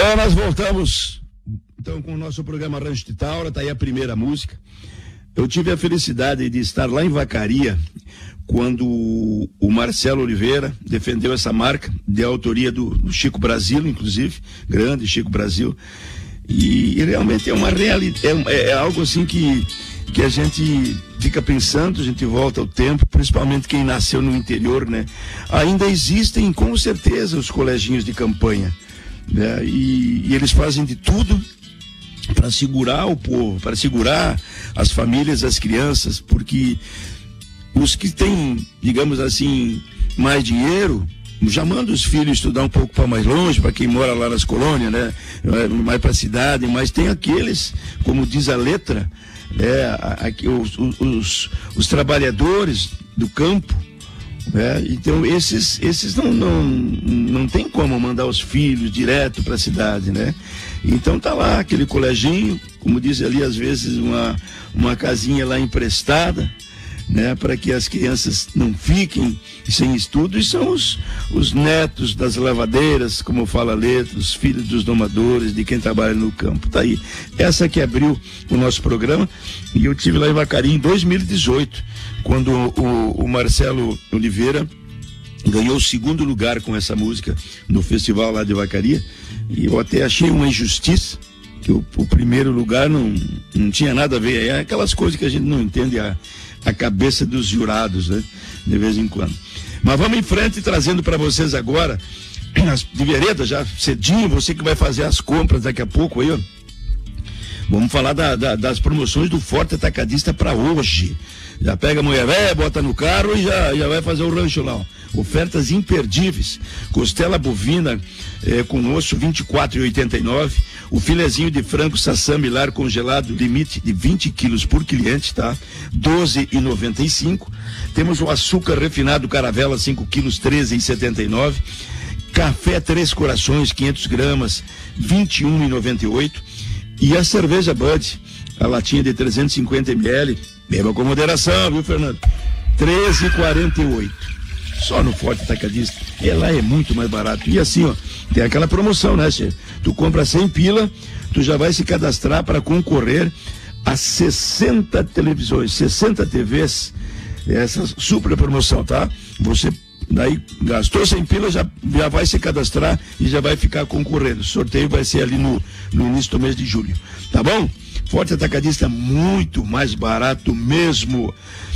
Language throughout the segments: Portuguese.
Bom, nós voltamos então com o nosso programa Rancho de Taura, tá aí a primeira música. Eu tive a felicidade de estar lá em Vacaria quando o Marcelo Oliveira defendeu essa marca de autoria do Chico Brasil, inclusive, grande Chico Brasil, e realmente é uma realidade, é algo assim que a gente fica pensando, a gente volta ao tempo, principalmente quem nasceu no interior, né? Ainda existem, com certeza, os coleginhos de campanha, né? E eles fazem de tudo para segurar o povo, para segurar as famílias, as crianças, porque os que têm, digamos assim, mais dinheiro, já manda os filhos estudar um pouco para mais longe, para quem mora lá nas colônias, né? Mais para a cidade, mas tem aqueles, como diz a letra, os trabalhadores do campo, então esses não tem como mandar os filhos direto para a cidade, né? Então tá lá aquele coleginho, como diz ali, às vezes uma casinha lá emprestada, né, para que as crianças não fiquem sem estudo, e são os netos das lavadeiras, como fala a letra, os filhos dos domadores, de quem trabalha no campo. Tá aí, essa que abriu o nosso programa, e eu tive lá em Vacaria em 2018, quando o Marcelo Oliveira ganhou o segundo lugar com essa música no festival lá de Vacaria, e eu até achei uma injustiça, que o primeiro lugar não tinha nada a ver, é aquelas coisas que a gente não entende a cabeça dos jurados, né? De vez em quando. Mas vamos em frente, trazendo para vocês agora, de vereda, já cedinho, você que vai fazer as compras daqui a pouco aí, ó. Vamos falar das promoções do Forte Atacadista para hoje. Já pega a mulher velha, bota no carro e já vai fazer o rancho lá, ó. Ofertas imperdíveis. Costela bovina com osso, R$ 24,89. O filezinho de frango sassami lar congelado, limite de 20 quilos por cliente, tá? R$ 12,95. Temos o açúcar refinado Caravela, 5 quilos, R$ 13,79. Café Três Corações, 500 gramas, R$ 21,98. E a cerveja Bud, a latinha de 350 ml, beba com moderação, viu, Fernando? R$ 13,48. Só no Forte Atacadista. E lá é muito mais barato. E assim, ó, tem aquela promoção, né, Che? Tu compra 100 pila, tu já vai se cadastrar para concorrer a 60 televisões, 60 TVs. Essa super promoção, tá? Você daí gastou 100 pila, já vai se cadastrar e já vai ficar concorrendo. O sorteio vai ser ali no início do mês de julho. Tá bom? Forte Atacadista, muito mais barato mesmo.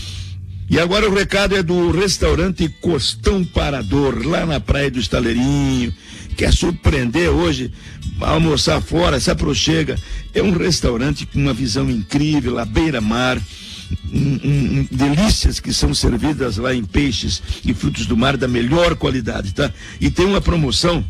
E agora o recado é do restaurante Costão Parador, lá na Praia do Estaleirinho. Quer surpreender hoje, almoçar fora, se aproxega. É um restaurante com uma visão incrível, à beira-mar, delícias que são servidas lá em peixes e frutos do mar da melhor qualidade, tá? E tem uma promoção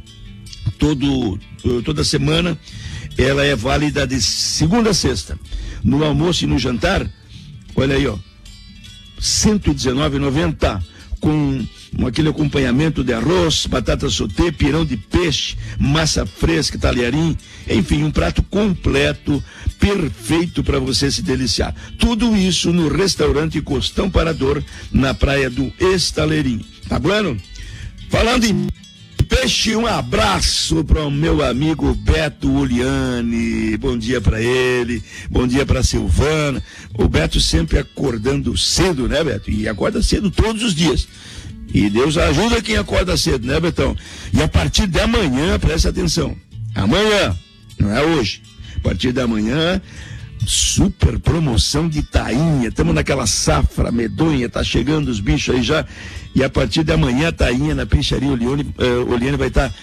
toda semana, ela é válida de segunda a sexta. No almoço e no jantar, olha aí, ó, R$ 119,90, com aquele acompanhamento de arroz, batata sauté, pirão de peixe, massa fresca, talharim, enfim, um prato completo, perfeito para você se deliciar. Tudo isso no restaurante Costão Parador, na Praia do Estaleirinho. Tá bueno? Falando em peixe, um abraço para o meu amigo Beto Uliani, bom dia para ele, bom dia para Silvana. O Beto sempre acordando cedo, né, Beto? E acorda cedo todos os dias. E Deus ajuda quem acorda cedo, né, Betão? E a partir de amanhã, presta atenção, amanhã, não é hoje, a partir de amanhã, super promoção de tainha. Estamos naquela safra medonha, tá chegando os bichos aí já. E a partir de amanhã a tainha na peixaria Oliane vai estar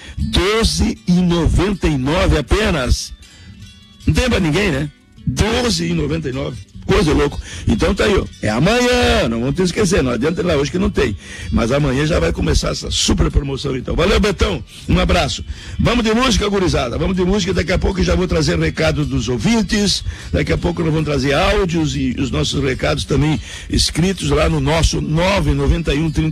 R$12,99 apenas. Não tem pra ninguém, né? R$12,99. Coisa louca. Então tá aí, ó. É amanhã, não vamos te esquecer, não adianta ir lá hoje que não tem. Mas amanhã já vai começar essa super promoção então. Valeu, Betão, um abraço. Vamos de música, gurizada, vamos de música, daqui a pouco eu já vou trazer recado dos ouvintes, daqui a pouco nós vamos trazer áudios e os nossos recados também escritos lá no nosso 991